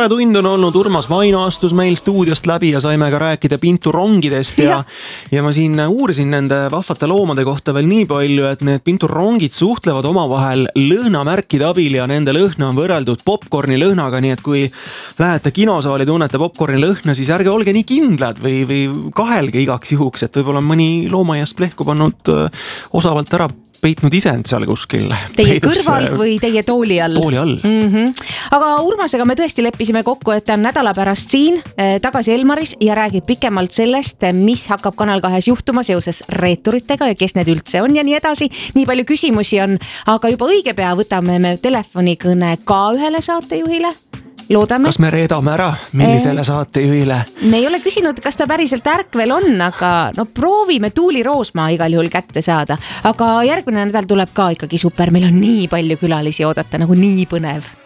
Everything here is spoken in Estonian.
tore tund on olnud, Urmas Vaino astus meil stuudiost läbi ja saime ka rääkida pinturongidest ja ma siin uurisin nende vahvate loomade kohta veel nii palju, et need pinturongid suhtlevad omavahel lõhnamärkide abil ja nende lõhna on võrreldud popcorni lõhnaga, nii et kui lähete kinosaali, tunnete popcorni lõhna, siis ärge olge nii kindlad või kahelge igaks juhuks, et võib-olla mõni loomaaiast plehku pannud osavalt ära peitnud isend seal kuskil. Teie kõrval või teie tooli all? Tooli all. Aga Urmasega me tõesti leppisime kokku, et ta on nädala pärast siin tagasi Elmaris ja räägib pikemalt sellest, mis hakkab Kanal 2 juhtuma seoses reeturitega ja kes need üldse on ja nii edasi. Nii palju küsimusi on, aga juba õige pea võtame me telefonikõne ka ühele saatejuhile. Loodame. Kas me reedame ära, millisele saatejuhile? Me ei ole küsinud, kas ta päriselt ärkvel on, aga proovime Tuuli Roosmaa igal juhul kätte saada. Aga järgmine nädal tuleb ka ikkagi super, meil on nii palju külalisi oodata, nagu nii põnev.